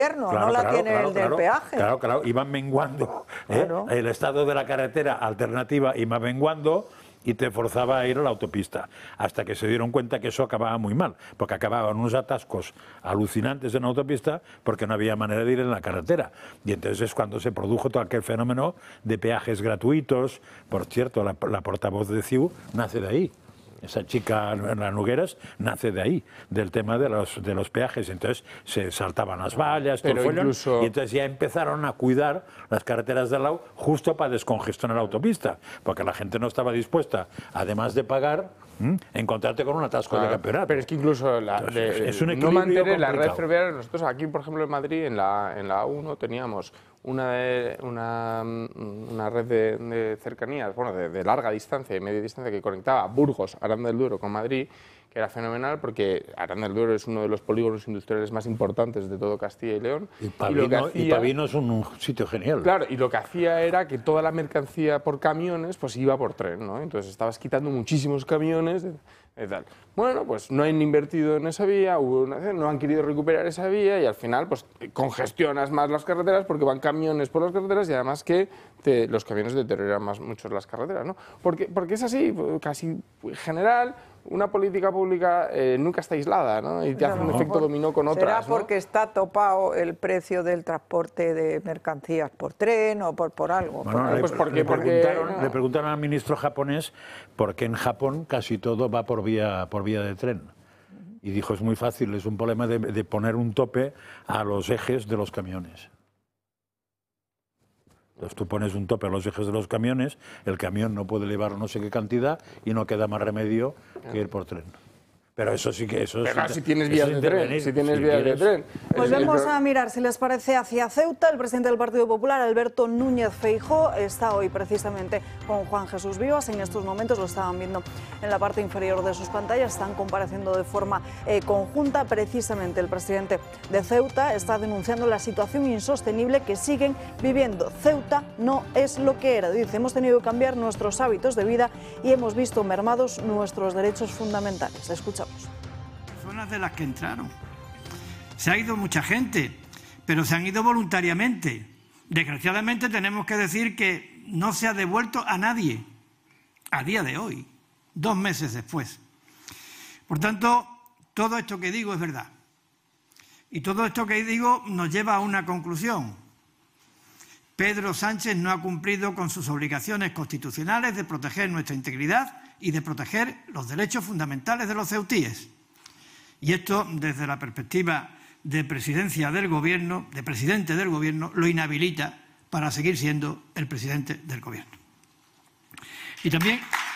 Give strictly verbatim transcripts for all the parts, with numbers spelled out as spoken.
Claro, no la claro, tiene claro, el del claro, peaje. Claro, claro, iban menguando. ¿eh? Claro. El estado de la carretera alternativa iba menguando y te forzaba a ir a la autopista, hasta que se dieron cuenta que eso acababa muy mal, porque acababan unos atascos alucinantes en la autopista porque no había manera de ir en la carretera. Y entonces es cuando se produjo todo aquel fenómeno de peajes gratuitos. Por cierto, la, la portavoz de C I U nace de ahí. Esa chica en las Nogueras nace de ahí, del tema de los, de los peajes. Entonces se saltaban las vallas, todo el follón, incluso... y entonces ya empezaron a cuidar las carreteras de al lado justo para descongestionar la autopista, porque la gente no estaba dispuesta, además de pagar, ¿m? encontrarte con un atasco Claro, de campeonato. Pero es que incluso la, entonces, de, es un no mantener la red complicado. ferroviaria, nosotros aquí, por ejemplo, en Madrid, en la, en la A uno, teníamos una, de, una, una red de, de cercanías, bueno, de, de larga distancia y media distancia que conectaba Burgos, Aranda del Duero con Madrid, que era fenomenal porque Aranda del Duero es uno de los polígonos industriales más importantes de todo Castilla y León. Y Pavino, y, lo que hacía, y Pavino es un, un sitio genial. Claro, y lo que hacía era que toda la mercancía por camiones pues iba por tren, ¿no? Entonces estabas quitando muchísimos camiones de, de tal. Bueno, pues no han invertido en esa vía, hubo una, no han querido recuperar esa vía y al final pues congestionas más las carreteras porque van camiones por las carreteras y además que te, los camiones deterioran más mucho las carreteras, ¿no? Porque, porque es así, casi en general. Una política pública eh, nunca está aislada, ¿no? Y te hace un efecto dominó con otras. ¿Será porque ¿no? está topado el precio del transporte de mercancías por tren o por, por algo? Bueno, por le, algo? Pues porque, le, porque, preguntaron, no. le preguntaron al ministro japonés por qué en Japón casi todo va por vía, por vía de tren. Y dijo, es muy fácil, es un problema de, de poner un tope a los ejes de los camiones. Entonces tú pones un tope a los ejes de los camiones, el camión no puede llevar no sé qué cantidad y no queda más remedio que ir por tren. Pero eso sí que... eso Pero sí, si tienes vías de tren, si tienes vías de tren... Volvemos a mirar, si les parece, hacia Ceuta. El presidente del Partido Popular, Alberto Núñez Feijóo, está hoy precisamente con Juan Jesús Vivas. En estos momentos lo estaban viendo en la parte inferior de sus pantallas. Están compareciendo de forma eh, conjunta. Precisamente el presidente de Ceuta está denunciando la situación insostenible que siguen viviendo. Ceuta no es lo que era. Dice, hemos tenido que cambiar nuestros hábitos de vida y hemos visto mermados nuestros derechos fundamentales. Escuchamos. Personas de las que entraron. Se ha ido mucha gente, pero se han ido voluntariamente. Desgraciadamente tenemos que decir que no se ha devuelto a nadie a día de hoy, dos meses después. Por tanto, todo esto que digo es verdad. Y todo esto que digo nos lleva a una conclusión. Pedro Sánchez no ha cumplido con sus obligaciones constitucionales de proteger nuestra integridad y de proteger los derechos fundamentales de los ceutíes. Y esto, desde la perspectiva de presidencia del Gobierno, de presidente del Gobierno, lo inhabilita para seguir siendo el presidente del Gobierno. Y también...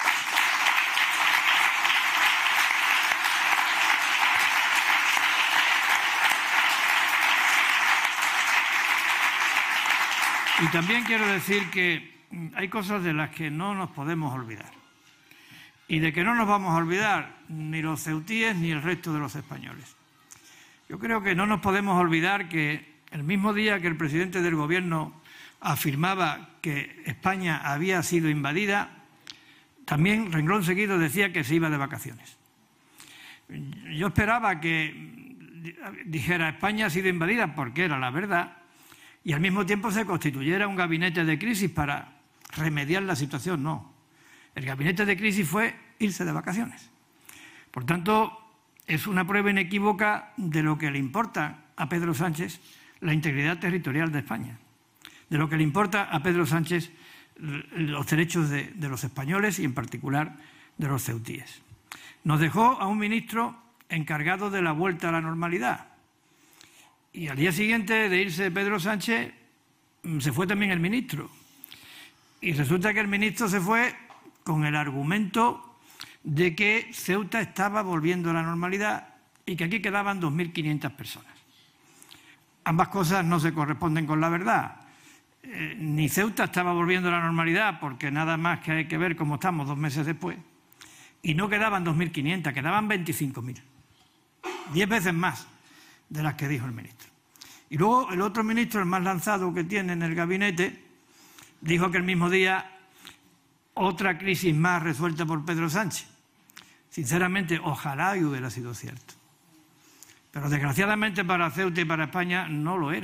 Y también quiero decir que hay cosas de las que no nos podemos olvidar. Y de que no nos vamos a olvidar ni los ceutíes ni el resto de los españoles. Yo creo que no nos podemos olvidar que el mismo día que el presidente del Gobierno afirmaba que España había sido invadida, también renglón seguido decía que se iba de vacaciones. Yo esperaba que dijera España ha sido invadida porque era la verdad y al mismo tiempo se constituyera un gabinete de crisis para remediar la situación. No. El gabinete de crisis fue irse de vacaciones. Por tanto, es una prueba inequívoca de lo que le importa a Pedro Sánchez la integridad territorial de España, de lo que le importa a Pedro Sánchez los derechos de, de los españoles y en particular de los ceutíes. Nos dejó a un ministro encargado de la vuelta a la normalidad y al día siguiente de irse Pedro Sánchez se fue también el ministro y resulta que el ministro se fue con el argumento de que Ceuta estaba volviendo a la normalidad y que aquí quedaban dos mil quinientas personas. Ambas cosas no se corresponden con la verdad. Eh, ni Ceuta estaba volviendo a la normalidad porque nada más que hay que ver cómo estamos dos meses después. Y no quedaban dos mil quinientas, quedaban veinticinco mil. Diez veces más de las que dijo el ministro. Y luego el otro ministro, el más lanzado que tiene en el gabinete, dijo que el mismo día otra crisis más resuelta por Pedro Sánchez. Sinceramente, ojalá y hubiera sido cierto. Pero desgraciadamente para Ceuta y para España no lo era.